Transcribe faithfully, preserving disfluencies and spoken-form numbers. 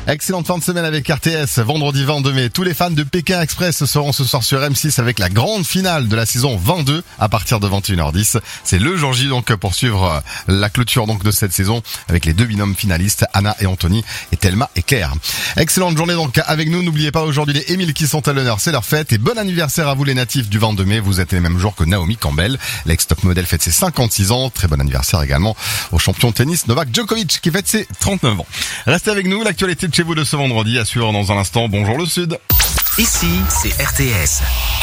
Excellente fin de semaine avec R T S. Vendredi vingt-deux mai, tous les fans de Pékin Express seront ce soir sur M six avec la grande finale de la saison vingt-deux à partir de vingt et une heures dix. C'est le jour J donc pour suivre la clôture donc de cette saison avec les deux binômes finalistes, Anna et Anthony et Thelma et Claire. Excellente journée donc avec nous. N'oubliez pas aujourd'hui les Émile qui sont à l'honneur, c'est leur fête et bon anniversaire à vous les natifs du vingt-deux mai. Vous êtes les mêmes jours que Naomi Campbell, l'ex-top modèle fête ses cinquante-six ans. Très bon anniversaire également au champion de tennis Novak Djokovic qui fête ses trente-neuf ans. Restez avec nous, l'actualité de chez vous de ce vendredi à suivre dans un instant. Bonjour le Sud. Ici, c'est R T S.